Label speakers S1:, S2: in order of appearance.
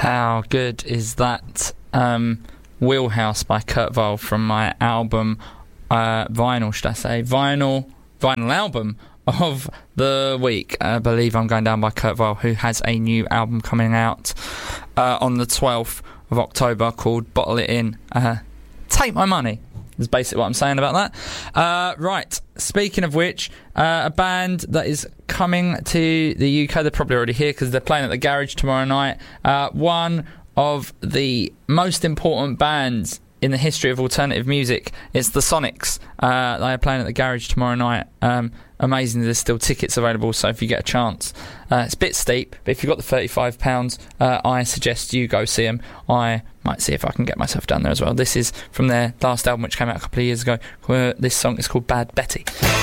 S1: How good is that? Wheelhouse by Kurt Weill from my album, vinyl, should I say? Vinyl album of the week. I believe I'm Going Down by Kurt Weill, who has a new album coming out on the 12th of October called Bottle It In. Take my money is basically what I'm saying about that. Right, speaking of which, a band that is coming to the UK, they're probably already here because they're playing at the Garage tomorrow night. One of the most important bands in the history of alternative music. It's the Sonics. They are playing at the Garage tomorrow night. Amazing, there's still tickets available, so if you get a chance, it's a bit steep, but if you've got the £35, I suggest you go see them. I might see if I can get myself down there as well. This is from their last album, which came out a couple of years ago. This song is called Bad Betty.